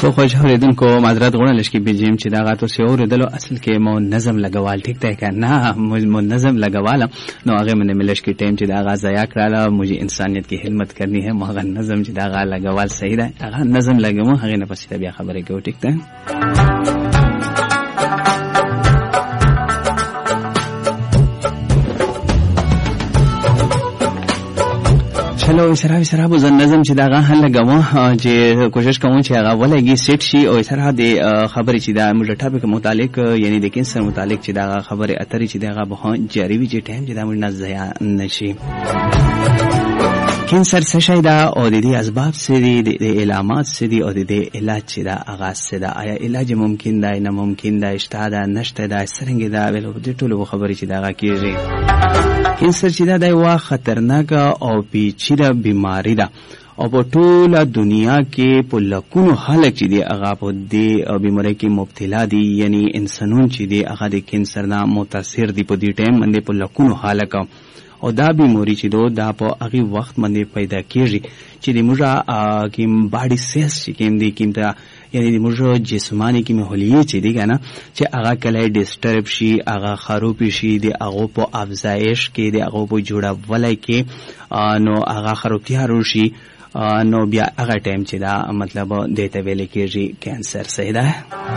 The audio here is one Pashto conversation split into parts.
خو خوش اوریدونکو معذرت غواړم لږ کې بجیم چې دا غاتو سی اوریدلو اصل کې مو نظم لګوال ټیک دی که نه مو نظم لګوالم نو هغه من ملش کې ټیم چې دا غا ضایع کړاله مجھے انسانیت کی خدمت کرنی ہے مو هغه نظم چې دا غا لګوال صحیح دی هغه نظم لګمو هغه نه پسې بیا خبرې کوو ټیک دی چلو اسرا بو زن نظم چې داغه هل لګاوه چې کوشش کوم چې هغه ولګي سیټ شي او اسرا د خبرې چې دا موږ ټاپک متعلق یعنی د کینسر متعلق چې دا خبره اترې چې دا به جاری وي چې ټایم چې دا موږ نه ضایع نشي کینسر څه شي دا او د دې اسباب څه دي د علامات څه دي او د علاج چې دا آغاز څه دا آیا علاج ممکن دی نه ممکن دی شته دا نشته دا څنګه دا ول د ټولو خبرې چې دا کیږي کینسر چې دا یو خطرناک او پیچیده بیماری ده او په ټوله دنیا کې په لکونو خلک چې دی هغه په دې بیماری کې مبتلا دي یعنی انسانون چې دی هغه د کینسر نه متاثر دي په دې ټایم باندې په لکونو خلک او دا بیماری چې دا په هغه وخت باندې پیدا کیږي چې د موږ کې باډي سیلز چې کوم دي کیمته یعنی د موږ جسمانی کې مهلیه چې دی کنه چې هغه کله ډیسټرب شي هغه خراب شي د هغه په افزایش کې د هغه په جوړولای کې نو هغه خرابتیا روشي نو بیا هغه ټایم چې دا مطلب دته ویل کېږي کینسر صحیح ده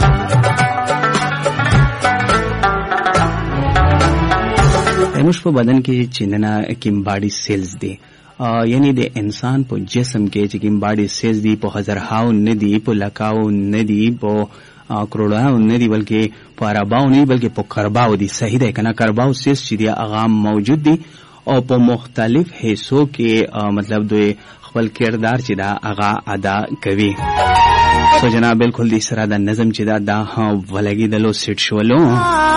موږ په بدن کې چې نه کوم باډي سیلز دي یعنی د انسان په جسم کې چې کوم باډي سیلز دي په هزارهاو نه دي په لکاو نه دي په کروڑاو نه دي بلکې په ارباو نه بلکې په کرباو دي صحیح ده کنه کرباو سیلز چې دي هغه موجود دي او په مختلف حصو کې مطلب دوی خپل کردار چې دا هغه ادا کوي سو جناب بالکل دې سره د نظم چې دا ولګي دلو سیټ شولو